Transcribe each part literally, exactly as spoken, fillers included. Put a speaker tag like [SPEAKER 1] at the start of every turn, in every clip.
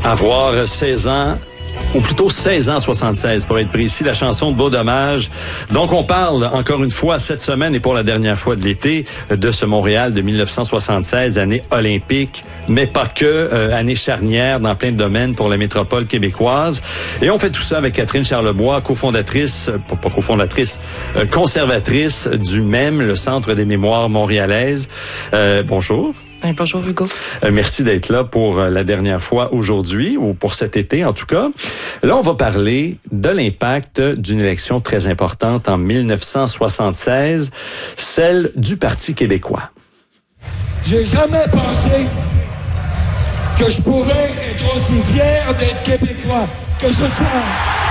[SPEAKER 1] Avoir seize ans, ou plutôt seize ans soixante-seize pour être précis, la chanson de Beau Dommage. Donc on parle encore une fois cette semaine et pour la dernière fois de l'été de ce Montréal de dix-neuf cent soixante-seize, année olympique, mais pas que, euh, année charnière dans plein de domaines pour la métropole québécoise. Et on fait tout ça avec Catherine Charlebois, cofondatrice, pas, pas cofondatrice, euh, conservatrice du M E M, le Centre des mémoires montréalaises. Euh, bonjour.
[SPEAKER 2] Bonjour Hugo.
[SPEAKER 1] Euh, merci d'être là pour euh, la dernière fois aujourd'hui, ou pour cet été en tout cas. Là, on va parler de l'impact d'une élection très importante en dix-neuf cent soixante-seize, celle du Parti québécois.
[SPEAKER 3] J'ai jamais pensé que je pouvais être aussi fier d'être québécois que ce soir.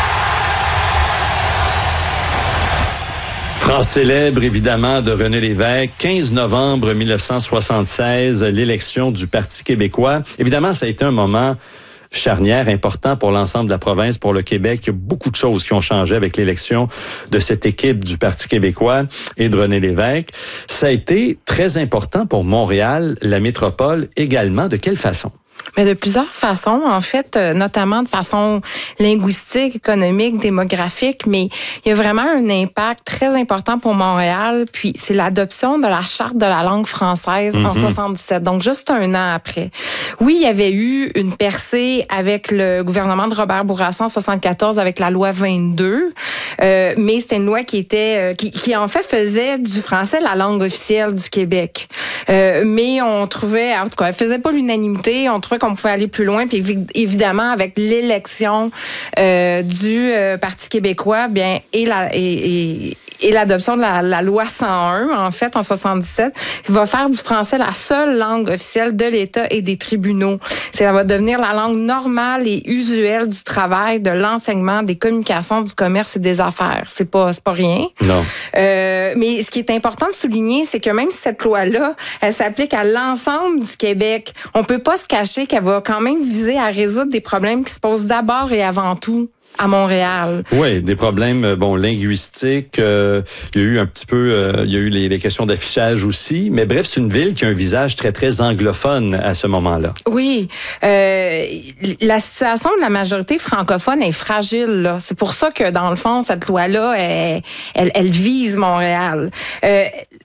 [SPEAKER 1] France célèbre, évidemment, de René Lévesque. quinze novembre dix-neuf cent soixante-seize, l'élection du Parti québécois. Évidemment, ça a été un moment charnière, important pour l'ensemble de la province, pour le Québec. Il y a beaucoup de choses qui ont changé avec l'élection de cette équipe du Parti québécois et de René Lévesque. Ça a été très important pour Montréal, la métropole également. De quelle façon?
[SPEAKER 2] Mais de plusieurs façons, en fait, notamment de façon linguistique, économique, démographique, mais il y a vraiment un impact très important pour Montréal, puis c'est l'adoption de la Charte de la langue française mm-hmm. en soixante-dix-sept, donc juste un an après. Oui, il y avait eu une percée avec le gouvernement de Robert Bourassa en soixante-quatorze avec la loi vingt-deux, euh, mais c'était une loi qui était, euh, qui, qui en fait faisait du français la langue officielle du Québec. Euh, mais on trouvait, en tout cas, elle faisait pas l'unanimité, on trouvait qu'on pouvait aller plus loin, puis évidemment avec l'élection euh, du euh, Parti québécois, bien et la et, et et l'adoption de la, la loi cent un, en fait, en soixante-dix-sept, qui va faire du français la seule langue officielle de l'État et des tribunaux. Ça va devenir la langue normale et usuelle du travail, de l'enseignement, des communications, du commerce et des affaires. C'est pas, c'est pas rien.
[SPEAKER 1] Non.
[SPEAKER 2] Euh, mais ce qui est important de souligner, c'est que même si cette loi-là, elle s'applique à l'ensemble du Québec, on peut pas se cacher qu'elle va quand même viser à résoudre des problèmes qui se posent d'abord et avant tout à Montréal.
[SPEAKER 1] Oui, des problèmes bon linguistiques. Euh, il y a eu un petit peu, euh, il y a eu les, les questions d'affichage aussi. Mais bref, c'est une ville qui a un visage très très anglophone à ce moment-là.
[SPEAKER 2] Oui, euh, la situation de la majorité francophone est fragile. Là. C'est pour ça que dans le fond, cette loi-là, elle, elle, elle vise Montréal. Euh,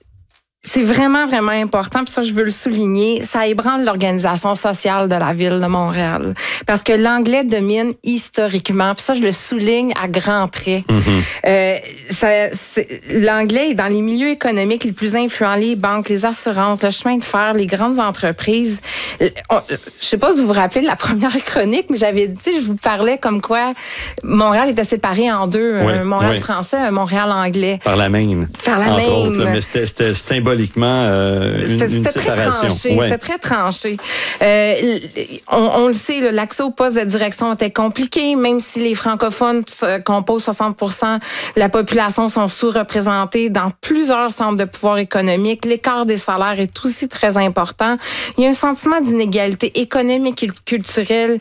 [SPEAKER 2] C'est vraiment, vraiment important, puis ça, je veux le souligner, ça ébranle l'organisation sociale de la ville de Montréal. Parce que l'anglais domine historiquement, puis ça, je le souligne à grands traits. Mm-hmm. Euh, ça, l'anglais est dans les milieux économiques les plus influents, les banques, les assurances, le chemin de fer, les grandes entreprises. On, je sais pas si vous vous rappelez de la première chronique, mais j'avais dit, je vous parlais comme quoi Montréal était séparé en deux, oui, un Montréal oui. français, un Montréal anglais.
[SPEAKER 1] Par la Maine.
[SPEAKER 2] Par la
[SPEAKER 1] Maine.
[SPEAKER 2] Entre
[SPEAKER 1] autres, mais c'était, c'était symbolique. Euh, une,
[SPEAKER 2] c'était,
[SPEAKER 1] une
[SPEAKER 2] c'était
[SPEAKER 1] séparation.
[SPEAKER 2] Très tranché, ouais. C'était très tranché. Euh, on, on le sait, l'accès au poste de direction était compliqué, même si les francophones composent soixante pour cent de la population sont sous-représentés dans plusieurs centres de pouvoir économique. L'écart des salaires est aussi très important. Il y a un sentiment d'inégalité économique et culturelle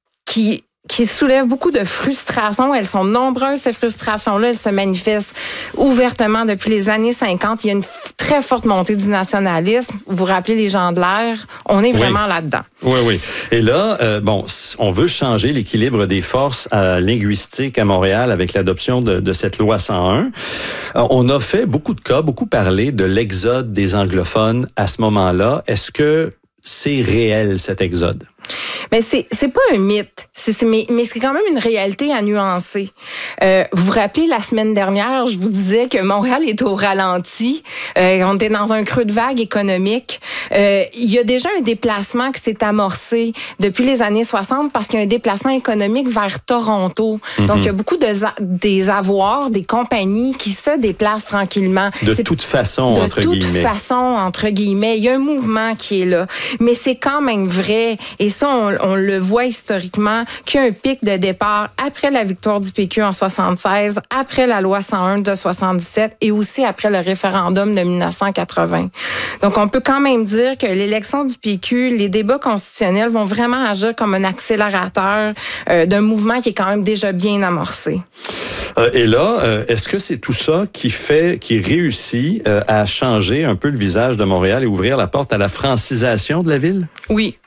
[SPEAKER 2] qui qui soulève beaucoup de frustration. Elles sont nombreuses, ces frustrations-là. Elles se manifestent ouvertement depuis les années cinquante. Il y a une f- très forte montée du nationalisme. Vous vous rappelez les gens de l'air? On est vraiment oui. là-dedans.
[SPEAKER 1] Oui, oui. Et là, euh, bon, on veut changer l'équilibre des forces euh, linguistiques à Montréal avec l'adoption de, de cette loi cent un. Euh, on a fait beaucoup de cas, beaucoup parlé de l'exode des anglophones à ce moment-là. Est-ce que c'est réel, cet exode?
[SPEAKER 2] Mais c'est c'est pas un mythe, c'est, c'est mais, mais c'est quand même une réalité à nuancer. Euh, vous vous rappelez la semaine dernière, je vous disais que Montréal est au ralenti, euh, on était dans un creux de vague économique. Euh, il y a déjà un déplacement qui s'est amorcé depuis les années soixante parce qu'il y a un déplacement économique vers Toronto. Mm-hmm. Donc il y a beaucoup de des avoirs, des compagnies qui se déplacent tranquillement.
[SPEAKER 1] De
[SPEAKER 2] c'est,
[SPEAKER 1] toute façon
[SPEAKER 2] de
[SPEAKER 1] entre
[SPEAKER 2] toute
[SPEAKER 1] guillemets.
[SPEAKER 2] De toute façon entre guillemets, il y a un mouvement qui est là, mais c'est quand même vrai. Et ça, on, on le voit historiquement, qu'il y a un pic de départ après la victoire du P Q en soixante-seize, après la loi cent un de soixante-dix-sept et aussi après le référendum de dix-neuf cent quatre-vingts. Donc, on peut quand même dire que l'élection du P Q, les débats constitutionnels vont vraiment agir comme un accélérateur euh, d'un mouvement qui est quand même déjà bien amorcé.
[SPEAKER 1] Euh, et là, euh, est-ce que c'est tout ça qui fait, qui réussit euh, à changer un peu le visage de Montréal et ouvrir la porte à la francisation de la ville?
[SPEAKER 2] Oui.